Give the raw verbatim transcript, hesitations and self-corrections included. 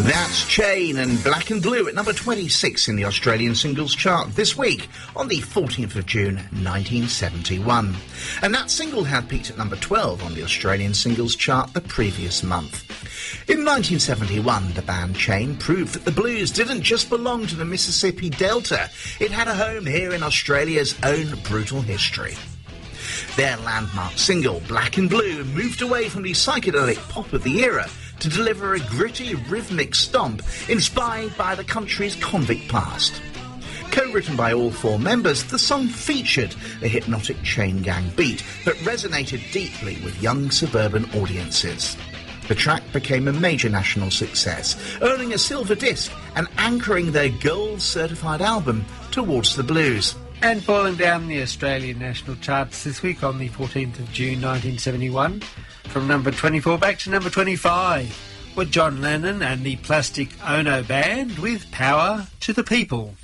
That's Chain and Black and Blue at number twenty-six in the Australian singles chart this week on the fourteenth of June nineteen seventy-one. And that single had peaked at number twelve on the Australian singles chart the previous month. In nineteen seventy-one, the band Chain proved that the blues didn't just belong to the Mississippi Delta. It had a home here in Australia's own brutal history. Their landmark single, Black and Blue, moved away from the psychedelic pop of the era to deliver a gritty, rhythmic stomp inspired by the country's convict past. Co-written by all four members, the song featured a hypnotic chain gang beat that resonated deeply with young suburban audiences. The track became a major national success, earning a silver disc and anchoring their gold-certified album Towards the Blues. And falling down the Australian national charts this week on the fourteenth of June nineteen seventy-one, from number twenty-four back to number twenty-five, were John Lennon and the Plastic Ono Band with Power to the People.